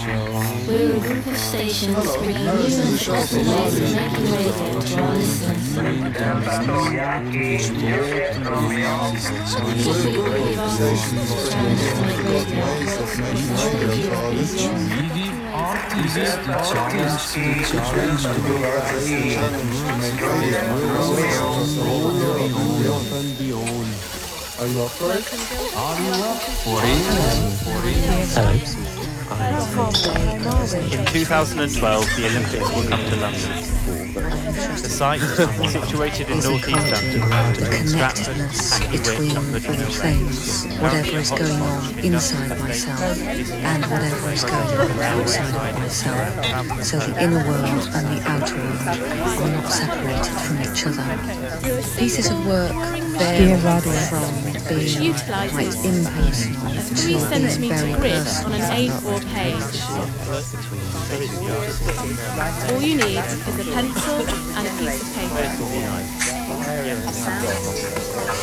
We're a group of stations bringing numerous awesome ways of making radio to our listeners. Just so you can give us standards to make radio. Are you up for it? In 2012, the Olympics will come to London. The site, situated in northeast London, between Stratford, Hackney, and Between things, whatever is going on inside myself and whatever is going on outside of myself, so the inner world and the outer world are not separated from each other. Pieces of work vary from being quite impersonal to being very personal. On an A4 page. All you need is a pencil and a piece of paper.